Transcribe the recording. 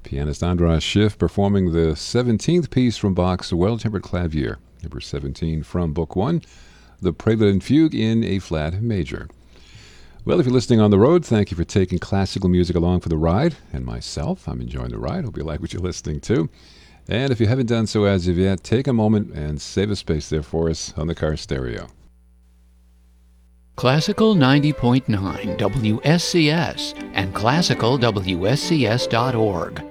Pianist Andras Schiff performing the 17th piece from Bach's Well-Tempered Clavier, number 17 from Book 1, the Prelude and Fugue in A-flat major. Well, if you're listening on the road, thank you for taking classical music along for the ride. And myself, I'm enjoying the ride. Hope you like what you're listening to. And if you haven't done so as of yet, take a moment and save a space there for us on the car stereo. Classical 90.9 WSCS and classicalwscs.org.